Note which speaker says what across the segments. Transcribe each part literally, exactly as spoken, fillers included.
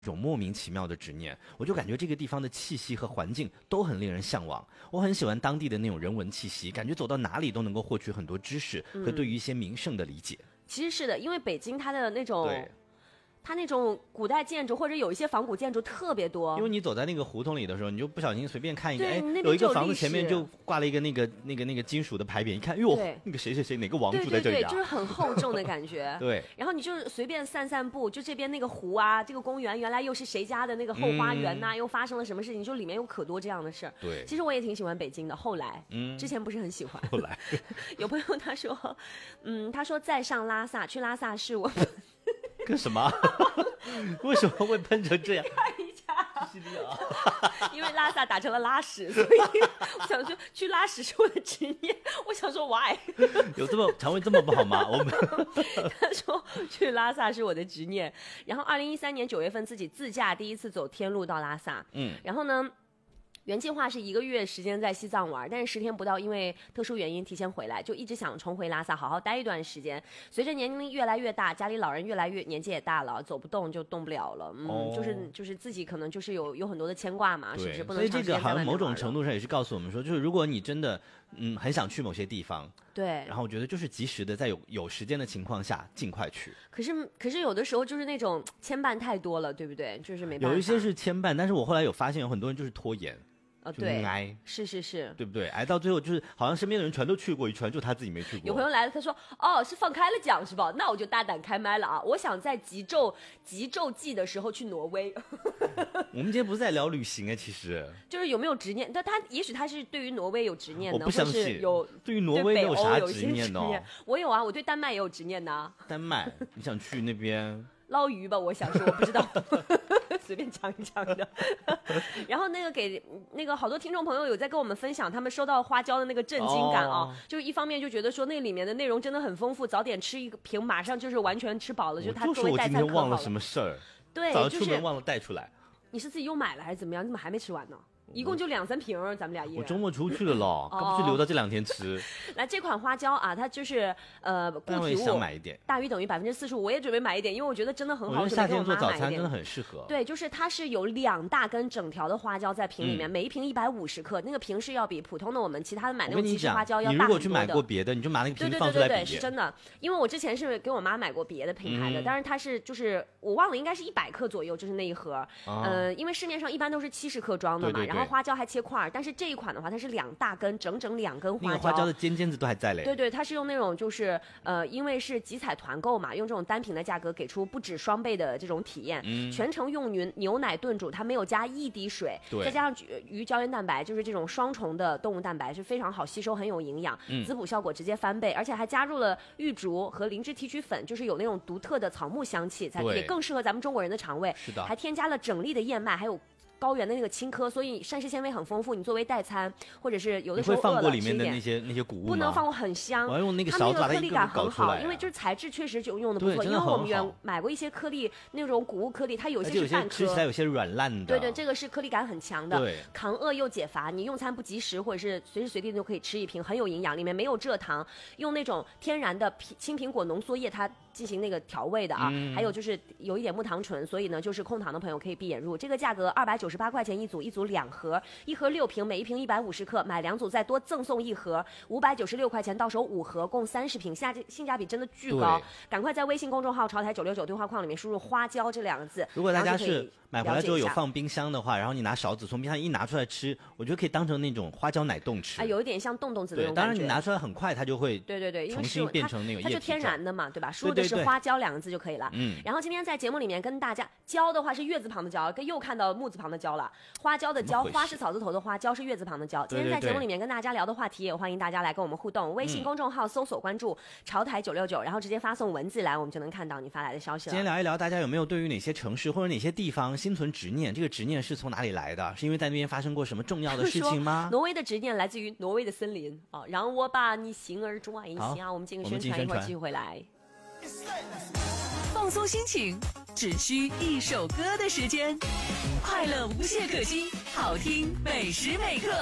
Speaker 1: 一种莫名其妙的执念，我就感觉这个地方的气息和环境都很令人向往。我很喜欢当地的那种人文气息，感觉走到哪里都能够获取很多知识和对于一些名胜的理解。
Speaker 2: 嗯、其实是的，因为北京它的那种。
Speaker 1: 对。
Speaker 2: 它那种古代建筑或者有一些仿古建筑特别多，
Speaker 1: 因为你走在那个胡同里的时候，你就不小心随便看一个，哎，
Speaker 2: 有
Speaker 1: 一个房子前面就挂了一个那个那个那个金属的牌匾，一看，哟，那个谁谁谁哪个王住在这里啊？
Speaker 2: 对对对，就是很厚重的感觉。
Speaker 1: 对，
Speaker 2: 然后你就是随便散散步，就这边那个湖啊，这个公园原来又是谁家的那个后花园呐、啊嗯，又发生了什么事情，就里面有可多这样的事儿。
Speaker 1: 对，
Speaker 2: 其实我也挺喜欢北京的，后来，嗯，之前不是很喜欢。
Speaker 1: 后来，
Speaker 2: 有朋友他说，嗯，他说再上拉萨，去拉萨是我。
Speaker 1: 干什么？为什么会喷成这样？
Speaker 2: 看一下，
Speaker 1: 啊、
Speaker 2: 因为拉萨打成了拉屎，所以我想说去拉屎是我的执念。我想说 why？
Speaker 1: 有这么肠胃这么不好吗？我们
Speaker 2: 他说去拉萨是我的执念。然后二零一三年九月份自己自驾第一次走天路到拉萨，嗯，然后呢？原计划是一个月时间在西藏玩，但是十天不到，因为特殊原因提前回来，就一直想重回拉萨好好待一段时间。随着年龄越来越大，家里老人越来越年纪也大了，走不动就动不了了。嗯，哦、就是就是自己可能就是有有很多的牵挂嘛，是不是？不能长时间在外面玩了。所以这个好像
Speaker 1: 某种程度上也是告诉我们说，就是如果你真的嗯很想去某些地方，
Speaker 2: 对，
Speaker 1: 然后我觉得就是及时的在有有时间的情况下尽快去。
Speaker 2: 可是可是有的时候就是那种牵绊太多了，对不对？就是没办法。
Speaker 1: 有一些是牵绊，但是我后来有发现有很多人就是拖延。
Speaker 2: 呃，对，
Speaker 1: 挨
Speaker 2: 是是是，
Speaker 1: 对不对？挨到最后就是好像身边的人全都去过一圈，就他自己没去过。
Speaker 2: 有朋友来了，他说：“哦，是放开了讲是吧？那我就大胆开麦了啊！我想在极昼极昼季的时候去挪威。”
Speaker 1: 我们今天不是在聊旅行啊，其实
Speaker 2: 就是有没有执念？但他也许他是对于挪威有执念的，
Speaker 1: 我不相信
Speaker 2: 有
Speaker 1: 对于挪威
Speaker 2: 对
Speaker 1: 有啥执念呢？
Speaker 2: 我有啊，我对丹麦也有执念的。
Speaker 1: 丹麦，你想去那边？
Speaker 2: 捞鱼吧，我想说，我不知道，随便讲一讲的。然后那个给那个好多听众朋友有在跟我们分享他们收到花椒的那个震惊感啊、哦，就是一方面就觉得说那里面的内容真的很丰富，早点吃一个瓶马上就是完全吃饱了，就它作为代餐
Speaker 1: 我今天忘了什么事儿，
Speaker 2: 对，
Speaker 1: 早上出门忘了带出来。
Speaker 2: 你是自己又买了还是怎么样？你怎么还没吃完呢？一共就两三瓶，咱们俩一人。
Speaker 1: 我周末出去了咯，干嘛去留到这两天吃？
Speaker 2: 来，这款花椒啊，它就是呃固体物，
Speaker 1: 想买一点，
Speaker 2: 大于等于百分之四十五。我也准备买一点，因为我觉得真的很好吃。
Speaker 1: 夏天做早餐真的很适合。
Speaker 2: 对，就是它是有两大根整条的花椒在瓶里面，
Speaker 1: 嗯、
Speaker 2: 每一瓶一百五十克，那个瓶是要比普通的我们其他的买那种即食花椒要大很多的。
Speaker 1: 你如果去买过别的，你就拿那个瓶子放出来比。
Speaker 2: 对对对对对，是真的。因为我之前是给我妈买过别的品牌的，
Speaker 1: 嗯、
Speaker 2: 但是它是就是我忘了，应该是一百克左右，就是那一盒。
Speaker 1: 啊、
Speaker 2: 呃，因为市面上一般都是七十克装的嘛，
Speaker 1: 对对对，
Speaker 2: 然后花椒还切块。但是这一款的话，它是两大根，整整两根花椒，
Speaker 1: 那个花椒的尖尖子都还在嘞。
Speaker 2: 对对，它是用那种就是呃，因为是集采团购嘛，用这种单品的价格给出不止双倍的这种体验。嗯，全程用牛牛奶炖煮，它没有加一滴水，
Speaker 1: 对，
Speaker 2: 再加上鱼胶原蛋白，就是这种双重的动物蛋白，是非常好吸收，很有营养，
Speaker 1: 嗯、
Speaker 2: 滋补效果直接翻倍，而且还加入了玉竹和灵芝提取粉，就是有那种独特的草木香气，才可以更适合咱们中国人的肠胃。
Speaker 1: 是的，
Speaker 2: 还添加了整粒的燕麦，还有高原的那个青稞，所以膳食纤维很丰富。你作为代餐，或者是有的时候饿了，
Speaker 1: 你会放过里面的那些那些谷物吗？
Speaker 2: 不能放过，很香。
Speaker 1: 我要用那个勺子把它
Speaker 2: 颗粒感很好，
Speaker 1: 啊、
Speaker 2: 因为就是材质确实就用的不错。因为我们原买过一些颗粒，那种谷物颗粒，它有些是半颗，
Speaker 1: 吃起来有些软烂的。
Speaker 2: 对对，这个是颗粒感很强的，
Speaker 1: 对，
Speaker 2: 抗饿又解乏。你用餐不及时，或者是随时随地就可以吃一瓶，很有营养，里面没有蔗糖，用那种天然的青苹果浓缩液，它进行那个调味的啊。嗯、还有就是有一点木糖醇，所以呢，就是控糖的朋友可以闭眼入。这个价格二百九十八块钱一组。一组两盒，一盒六瓶，每一瓶一百五十克，买两组再多赠送一盒，五百九十六块钱到手五盒，共三十瓶，下性价比真的巨高。赶快在微信公众号潮台九六九对话框里面输入花椒这两个字。
Speaker 1: 如果大家是买回来之后有放冰箱的话，然后你拿勺子从冰箱一拿出来吃，我觉得可以当成那种花椒奶冻吃，
Speaker 2: 啊，有一点像冻冻子的那种
Speaker 1: 感觉。当然你拿出来很快，它就会
Speaker 2: 对对对，
Speaker 1: 重新变成那种液体，
Speaker 2: 它就天然的嘛，对吧？输入的是花椒两个字就可以了。嗯。然后今天在节目里面跟大家，椒的话是月字旁的椒，跟又看到木字旁的椒了。花椒的椒，花是草字头的花，椒是月字旁的椒。今天在节目里面跟大家聊的话题，也欢迎大家来跟我们互动。微信公众号搜索关注潮台九六九，然后直接发送文字来，我们就能看到你发来的消息了。
Speaker 1: 今天聊一聊，大家有没有对于哪些城市或者哪些地方心存执念？这个执念是从哪里来的？是因为在那边发生过什么重要的事情吗？
Speaker 2: 挪威的执念来自于挪威的森林啊，让我把你心儿转一下。我们进行宣传，一会儿继续回来。
Speaker 3: 放松心情，只需一首歌的时间，快乐无懈可击，好听每时每刻。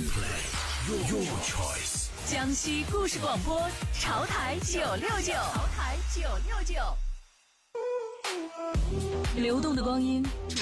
Speaker 3: 江西故事广播，潮台九六九，潮台九六九。 流动的光阴